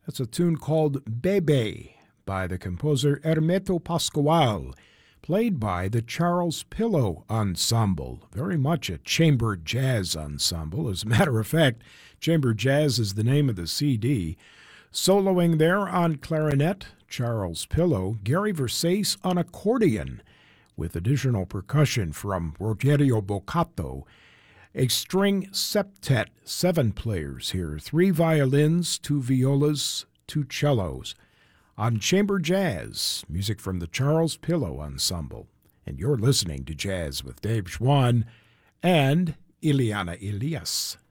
That's a tune called Bebe by the composer Hermeto Pascoal, played by the Charles Pillow Ensemble, very much a chamber jazz ensemble. As a matter of fact, chamber jazz is the name of the CD. Soloing there on clarinet, Charles Pillow, Gary Versace on accordion, with additional percussion from Rogerio Boccato. A string septet, 7 players here, 3 violins, 2 violas, 2 cellos. On chamber jazz, music from the Charles Pillow Ensemble. And you're listening to Jazz with Dave Schwann and Ileana Elias.